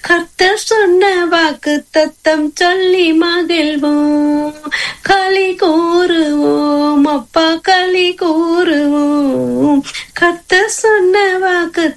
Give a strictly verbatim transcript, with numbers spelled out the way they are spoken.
கர்த்தர் சொன்ன வாக்கு தத்தம் சொல்லி மகிழ்வோம், களி கூறுவோம் அப்பா களி கூறுவோம். கர்த்தர் சொன்ன வாக்கு